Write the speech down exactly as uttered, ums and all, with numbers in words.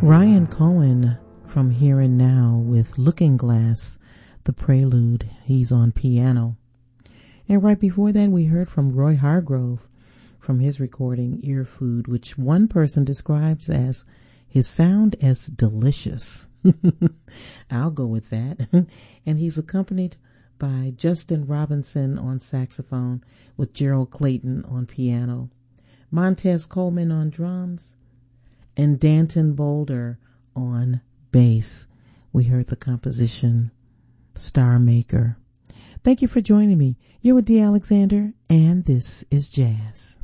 Ryan Cohen from Here and Now with Looking Glass, the prelude. He's on piano. And right before that, we heard from Roy Hargrove from his recording Ear Food, which one person describes as his sound as delicious. I'll go with that. And he's accompanied by Justin Robinson on saxophone with Gerald Clayton on piano, Montez Coleman on drums, and Danton Boulder on bass. We heard the composition Star Maker. Thank you for joining me. You're with Dee Alexander, and this is Jazz.